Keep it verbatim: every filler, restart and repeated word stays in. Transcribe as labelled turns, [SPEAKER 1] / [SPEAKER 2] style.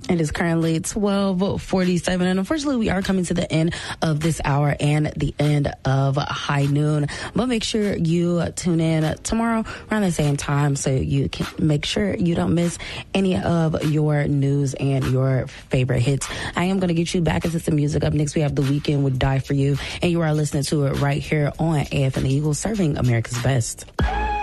[SPEAKER 1] It is currently twelve forty-seven, and unfortunately we are coming to the end of this hour and the end of High Noon. But make sure you tune in tomorrow around the same time so you can make sure you don't miss any of your news and your favorite hits. I am going to get you back into some music. Up next, we have The Weeknd with Die For You, and you are listening to it right here on A F M The Eagle, serving America's best.